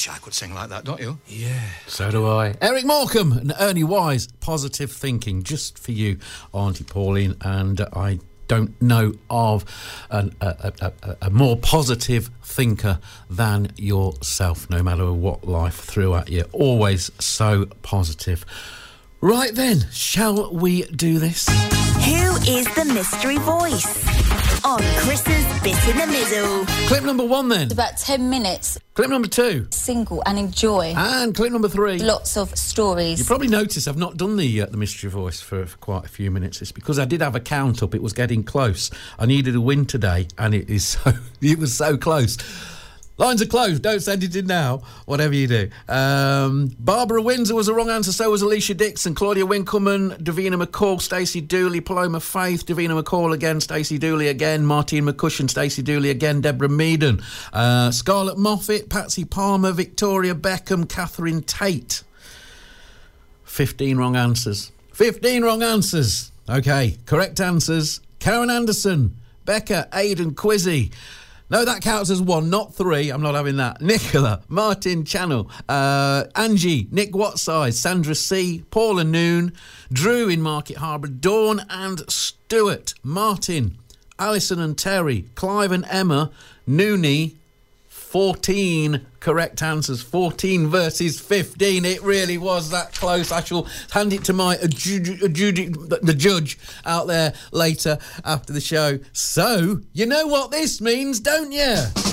wish I could sing like that, don't you? Yeah. So do I. Eric Morecambe and Ernie Wise, Positive Thinking, just for you, Auntie Pauline. And I don't know of a more positive thinker than yourself, no matter what life threw at you. Always so positive. Right then, shall we do this? Who is the mystery voice? On Chris's Bit in the Middle. Clip number 1 then. About 10 minutes. Clip number 2. Single and enjoy. And clip number 3. Lots of stories. You probably noticed I've not done the mystery voice for quite a few minutes. It's because I did have a count up. It was getting close. I needed a win today, and it was so close. Lines are closed. Don't send it in now. Whatever you do. Barbara Windsor was the wrong answer. So was Alicia Dixon, Claudia Winkleman, Davina McCall, Stacey Dooley, Paloma Faith, Davina McCall again, Stacey Dooley again, Martine McCushion, Stacey Dooley again, Deborah Meaden, Scarlett Moffat, Patsy Palmer, Victoria Beckham, Catherine Tate. 15 wrong answers. 15 wrong answers. OK, correct answers. Karen Anderson, Becca, Aidan Quizzy. No, that counts as 1, not 3. I'm not having that. Nicola, Martin Channel, Angie, Nick Wattsize, Sandra C, Paula Noon, Drew in Market Harbour, Dawn and Stuart, Martin, Alison and Terry, Clive and Emma, Noonie. 14 correct answers. 14 versus 15. It really was that close. I shall hand it to my the judge out there later after the show. So, you know what this means, don't you?